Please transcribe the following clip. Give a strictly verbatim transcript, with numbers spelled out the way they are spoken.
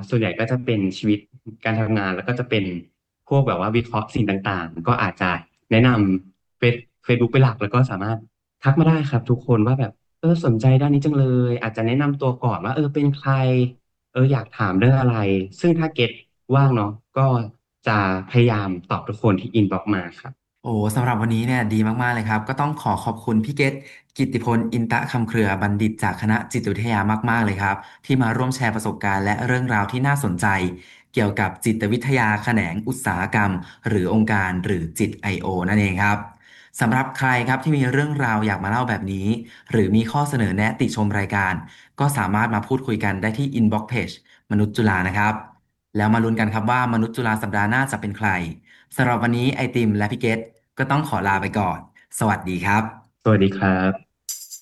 ส่วนใหญ่ก็จะเป็นชีวิตการทำงานแล้วก็จะเป็นพวกแบบว่าวิเคราะห์สิ่งต่างๆก็อาจจะแนะนำเฟซเฟซบุ๊กเป็นหลักแล้วก็สามารถทักมาได้ครับทุกคนว่าแบบเออสนใจด้านนี้จังเลยอาจจะแนะนำตัวก่อนว่าเออเป็นใครเอออยากถามเรื่องอะไรซึ่งถ้าเก็ตว่างเนาะก็จะพยายามตอบทุกคนที่อินบ็อกมาครับโอ้สำหรับวันนี้เนี่ยดีมากๆเลยครับก็ต้องขอขอบคุณพี่เกตกิตติพลอินตะคำเครือบัณฑิตจากคณะจิตวิทยามากๆเลยครับที่มาร่วมแชร์ประสบการณ์และเรื่องราวที่น่าสนใจเกี่ยวกับจิตวิทยาแขนงอุตสาหกรรมหรือองค์การหรือจิต ไอ โอ นั่นเองครับสำหรับใครครับที่มีเรื่องราวอยากมาเล่าแบบนี้หรือมีข้อเสนอแนะติชมรายการก็สามารถมาพูดคุยกันได้ที่ อินบ็อกซ์ เพจมนุษย์จุฬานะครับแล้วมาลุ้นกันครับว่ามนุษย์จุฬาสัปดาห์หน้าจะเป็นใคร สำหรับวันนี้ไอติมและพี่เกตก็ต้องขอลาไปก่อน สวัสดีครับสวัสดีครับ